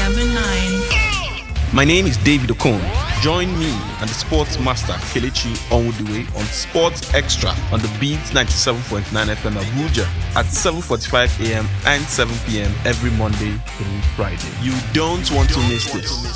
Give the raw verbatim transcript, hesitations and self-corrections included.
seven nine. My name is David Okon. Join me and the sports master Kelechi Onwudiwe on Sports Extra on the Beats ninety-seven point nine F M Abuja at seven forty-five a.m. and seven p.m. every Monday through Friday. You don't want to miss this.